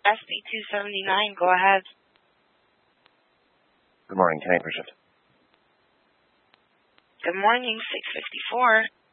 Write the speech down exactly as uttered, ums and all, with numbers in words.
S B two seventy-nine, go ahead. Good morning, can I push it? Good morning, six fifty-four.